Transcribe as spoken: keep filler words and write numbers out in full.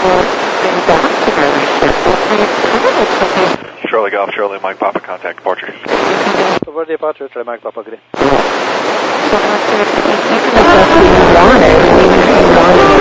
Charlie Golf, Charlie Mike Papa, contact departure. For departure, Charlie Mike Papa, good day.